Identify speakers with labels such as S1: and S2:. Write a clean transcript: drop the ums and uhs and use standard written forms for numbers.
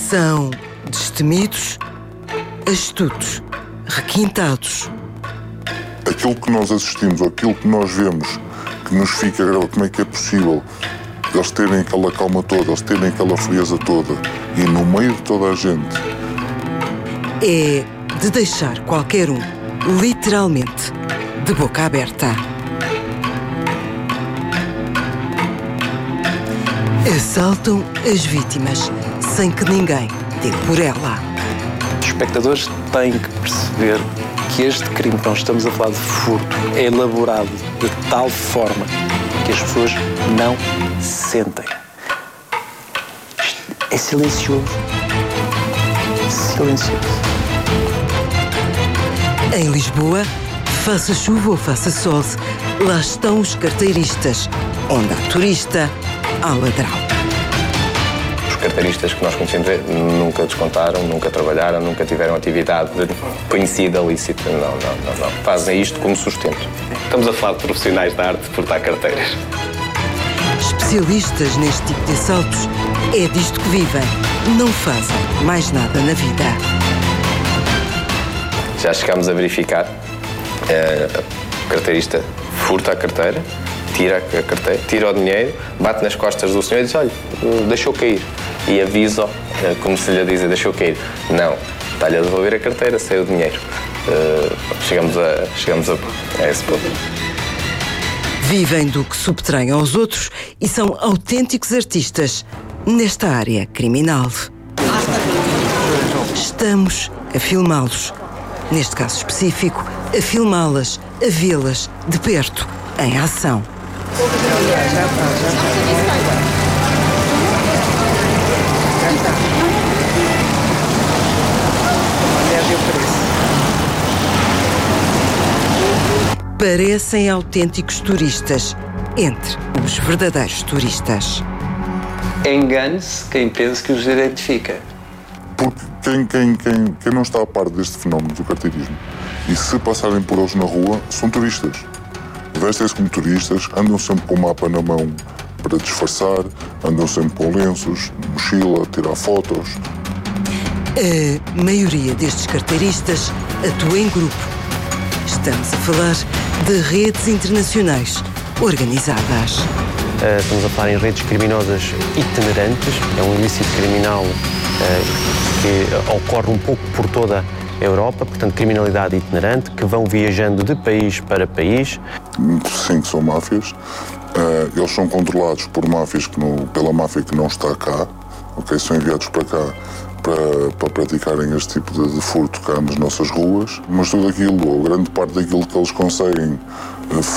S1: São destemidos, astutos, requintados.
S2: Aquilo que nós assistimos, ou aquilo que nós vemos, que nos fica grave, como é que é possível eles terem aquela calma toda, eles terem aquela frieza toda e no meio de toda a gente.
S1: É de deixar qualquer um, literalmente, de boca aberta. Assaltam as vítimas sem que ninguém dê por ela.
S3: Os espectadores têm que perceber que este crime que nós estamos a falar de furto é elaborado de tal forma que as pessoas não sentem. Isto é silencioso. Silencioso.
S1: Em Lisboa, faça chuva ou faça sol, lá estão os carteiristas. Onde há turista, há ladrão.
S4: Os carteiristas que nós conhecemos nunca descontaram, nunca trabalharam, nunca tiveram atividade conhecida, lícita. Não. Fazem isto como sustento. Estamos a falar de profissionais da arte de furtar carteiras.
S1: Especialistas neste tipo de assaltos, é disto que vivem. Não fazem mais nada na vida.
S4: Já chegámos a verificar, o carteirista furta a carteira, tira a carteira, tira o dinheiro, bate nas costas do senhor e diz, olha, deixou cair. E avisa, como se lhe dizer, deixou cair. Não, está-lhe a devolver a carteira, saiu o dinheiro. Chegamos a esse ponto.
S1: Vivem do que subtraem aos outros e são autênticos artistas nesta área criminal. Estamos a filmá-los. Neste caso específico, a filmá-las, a vê-las de perto, em ação. Parecem autênticos turistas, entre os verdadeiros turistas.
S3: Engane-se quem pensa que os identifica.
S2: Porque quem não está a par deste fenómeno do carteirismo e se passarem por eles na rua, são turistas. Vestem-se como turistas, andam sempre com o mapa na mão para disfarçar, andam sempre com lenços, mochila, tirar fotos.
S1: A maioria destes carteiristas atua em grupo. Estamos a falar de redes internacionais organizadas.
S5: Estamos a falar em redes criminosas itinerantes. É um ilícito criminal que ocorre um pouco por toda a Europa, portanto, criminalidade itinerante, que vão viajando de país para país.
S2: Sim, que são máfias. Eles são controlados por máfias pela máfia que não está cá, okay? São enviados para cá para praticarem este tipo de furto cá nas nossas ruas, mas tudo aquilo, ou grande parte daquilo que eles conseguem